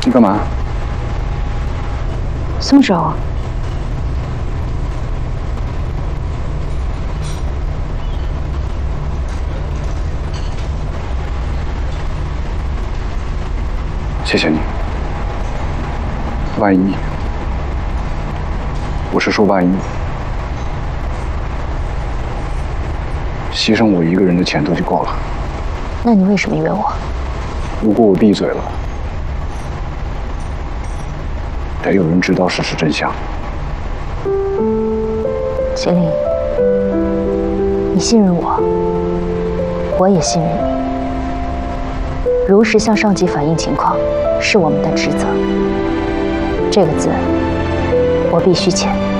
你干嘛？ 松手！ 谢谢你。万一，我是说万一，牺牲我一个人的前途就够了。 那你为什么约我？ 如果我闭嘴了，得有人知道事实真相。 麒麟，你信任我，我也信任你。如实向上级反映情况，是我们的职责。这个字，我必须签。